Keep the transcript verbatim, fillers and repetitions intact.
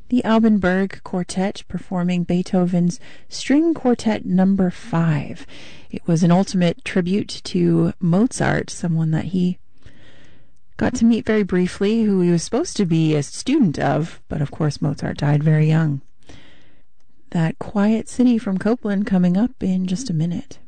the Alban Quartet performing Beethoven's String Quartet number five. It was an ultimate tribute to Mozart, someone that he got to meet very briefly, who he was supposed to be a student of, but of course Mozart died very young. That Quiet City from Copland coming up in just a minute.